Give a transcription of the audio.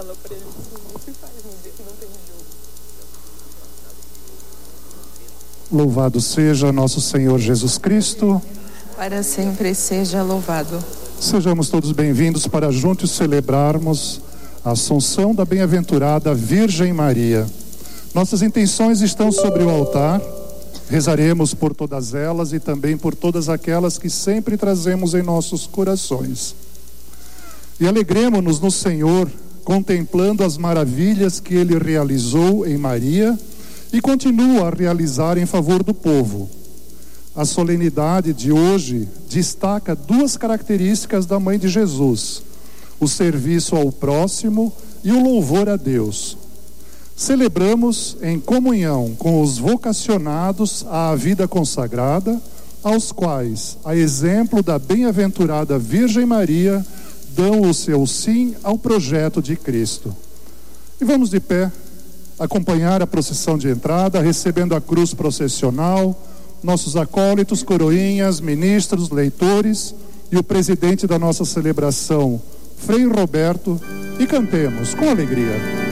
fala pra ele que faz no dia que não tem jogo. Louvado seja nosso Senhor Jesus Cristo. Para sempre seja louvado. Sejamos todos bem-vindos para juntos celebrarmos a Assunção da Bem-aventurada Virgem Maria. Nossas intenções estão sobre o altar. Rezaremos por todas elas e também por todas aquelas que sempre trazemos em nossos corações. E alegremo-nos no Senhor, contemplando as maravilhas que Ele realizou em Maria e continua a realizar em favor do povo. A solenidade de hoje destaca duas características da Mãe de Jesus: o serviço ao próximo e o louvor a Deus. Celebramos em comunhão com os vocacionados à vida consagrada, aos quais, a exemplo da bem-aventurada Virgem Maria, dão o seu sim ao projeto de Cristo. E vamos de pé acompanhar a procissão de entrada, recebendo a cruz processional, nossos acólitos, coroinhas, ministros, leitores e o presidente da nossa celebração, Frei Roberto, e cantemos com alegria.